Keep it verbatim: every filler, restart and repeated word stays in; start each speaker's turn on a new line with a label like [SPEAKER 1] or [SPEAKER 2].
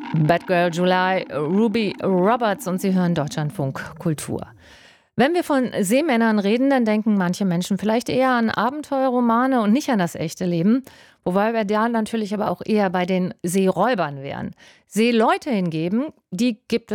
[SPEAKER 1] Bad Girl July, Ruby Roberts und Sie hören Deutschlandfunk Kultur. Wenn wir von Seemännern reden, dann denken manche Menschen vielleicht eher an Abenteuerromane und nicht an das echte Leben. Wobei wir da natürlich aber auch eher bei den Seeräubern wären. Seeleute hingegen, die gibt